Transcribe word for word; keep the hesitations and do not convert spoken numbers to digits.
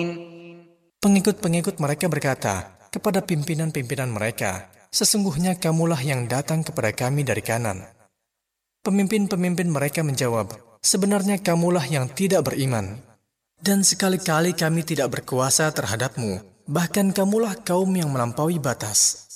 Pengikut-pengikut mereka berkata kepada pimpinan-pimpinan mereka, "Sesungguhnya kamulah yang datang kepada kami dari kanan." Pemimpin-pemimpin mereka menjawab, "Sebenarnya kamulah yang tidak beriman. Dan sekali-kali kami tidak berkuasa terhadapmu, bahkan kamulah kaum yang melampaui batas."